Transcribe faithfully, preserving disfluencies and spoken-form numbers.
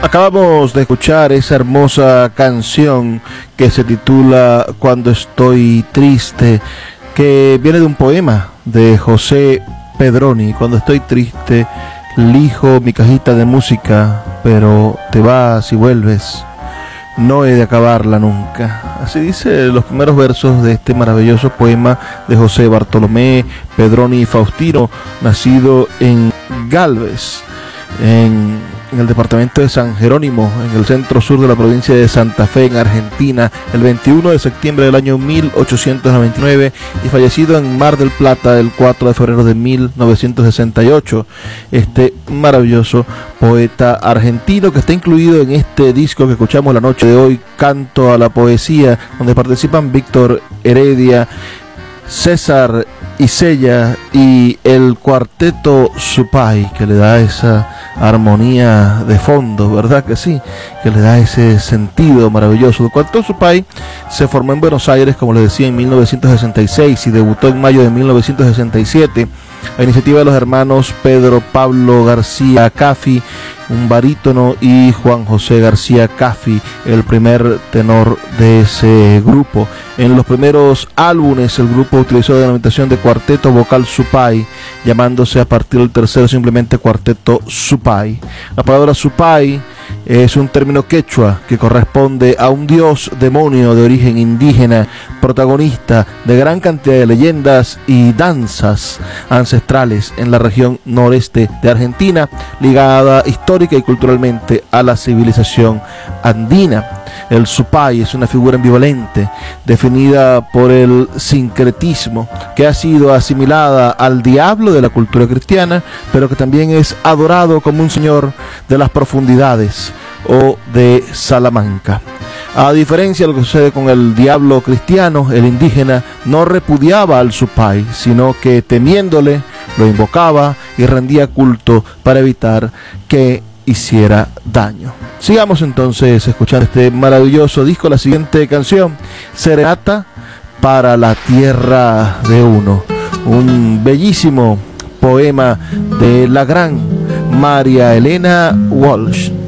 Acabamos de escuchar esa hermosa canción que se titula Cuando estoy triste, que viene de un poema de José Pedroni. Cuando estoy triste, lijo mi cajita de música, pero te vas y vuelves, no he de acabarla nunca. Así dice los primeros versos de este maravilloso poema de José Bartolomé Pedroni Faustino, nacido en Galvez, en en el departamento de San Jerónimo, en el centro sur de la provincia de Santa Fe, en Argentina, el veintiuno de septiembre del año mil ochocientos noventa y nueve, y fallecido en Mar del Plata el cuatro de febrero de mil novecientos sesenta y ocho. Este maravilloso poeta argentino que está incluido en este disco que escuchamos la noche de hoy, Canto a la Poesía, donde participan Víctor Heredia, César Isella y el cuarteto Supay, que le da esa armonía de fondo, ¿verdad que sí? Que le da ese sentido maravilloso. El cuarteto Supay se formó en Buenos Aires, como les decía, en mil novecientos sesenta y seis y debutó en mayo de mil novecientos sesenta y siete a iniciativa de los hermanos Pedro Pablo García Caffi, un barítono, y Juan José García Caffi, el primer tenor de ese grupo. En los primeros álbumes el grupo utilizó la denominación de Cuarteto Vocal Supay, llamándose a partir del tercero simplemente Cuarteto Supay. La palabra Supay es un término quechua que corresponde a un dios demonio de origen indígena, protagonista de gran cantidad de leyendas y danzas ancestrales en la región noreste de Argentina, ligada histórica y culturalmente a la civilización andina. El Supay es una figura ambivalente, definida por el sincretismo, que ha sido asimilada al diablo de la cultura cristiana, pero que también es adorado como un señor de las profundidades o de Salamanca. A diferencia de lo que sucede con el diablo cristiano, el indígena no repudiaba al Supay, sino que temiéndole lo invocaba y rendía culto para evitar que hiciera daño. Sigamos entonces escuchando este maravilloso disco. La siguiente canción, Serenata para la Tierra de Uno, un bellísimo poema de la gran María Elena Walsh.